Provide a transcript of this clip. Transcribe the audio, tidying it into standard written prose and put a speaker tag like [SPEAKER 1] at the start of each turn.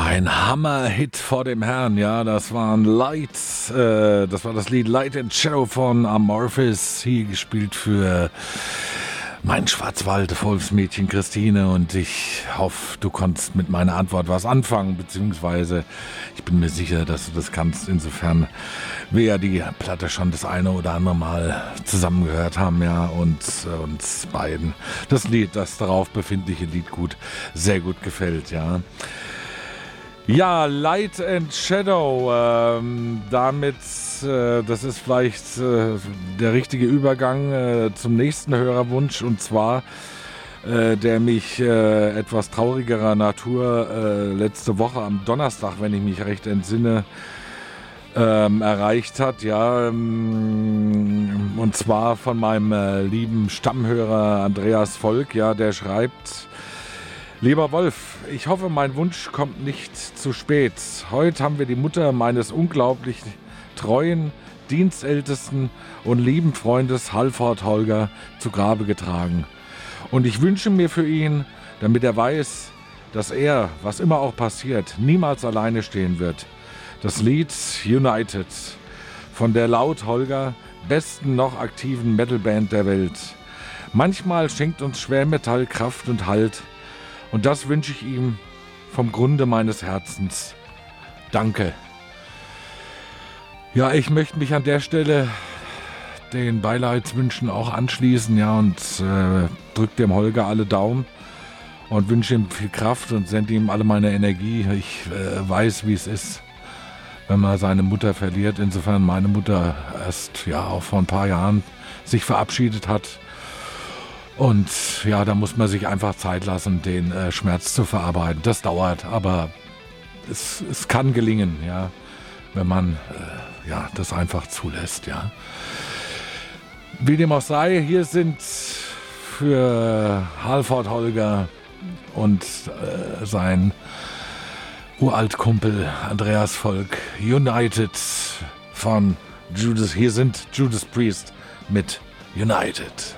[SPEAKER 1] Ein Hammer-Hit vor dem Herrn, ja, das war das Lied Light and Shadow von Amorphis, hier gespielt für mein Schwarzwald-Wolfsmädchen Christine, und ich hoffe, du konntest mit meiner Antwort was anfangen, beziehungsweise ich bin mir sicher, dass du das kannst, insofern wir ja die Platte schon das eine oder andere Mal zusammengehört haben, ja, und uns beiden das darauf befindliche Lied sehr gut gefällt, ja. Ja, Light and Shadow, das ist vielleicht der richtige Übergang zum nächsten Hörerwunsch, und zwar der mich etwas traurigerer Natur letzte Woche am Donnerstag, wenn ich mich recht entsinne, erreicht hat, ja, und zwar von meinem lieben Stammhörer Andreas Volk, ja, der schreibt: Lieber Wolf, ich hoffe, mein Wunsch kommt nicht zu spät. Heute haben wir die Mutter meines unglaublich treuen, dienstältesten und lieben Freundes Halford Holger zu Grabe getragen. Und ich wünsche mir für ihn, damit er weiß, dass er, was immer auch passiert, niemals alleine stehen wird, das Lied United von der laut Holger besten noch aktiven Metalband der Welt. Manchmal schenkt uns Schwermetall Kraft und Halt, und das wünsche ich ihm vom Grunde meines Herzens. Danke. Ja, ich möchte mich an der Stelle den Beileidswünschen auch anschließen, ja, und drücke dem Holger alle Daumen und wünsche ihm viel Kraft und sende ihm alle meine Energie. Ich weiß, wie es ist, wenn man seine Mutter verliert. Insofern meine Mutter erst ja auch vor ein paar Jahren sich verabschiedet hat. Und ja, da muss man sich einfach Zeit lassen, den Schmerz zu verarbeiten. Das dauert, aber es kann gelingen, ja, wenn man das einfach zulässt, ja. Wie dem auch sei, hier sind für Halford Holger und sein Uraltkumpel Andreas Volk United von Judas. Hier sind Judas Priest mit United.